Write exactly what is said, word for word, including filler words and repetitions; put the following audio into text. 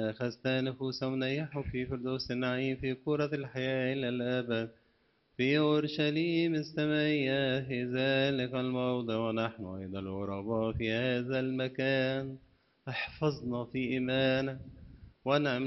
أخذت نفوسهم نيحوا في فردوس النعيم في كرة الحياة إلى الأبد في أورشليم السمائية في ذلك الموضع ونحن أيضا الغرباء في هذا المكان. احفظنا في إيمانك ونعم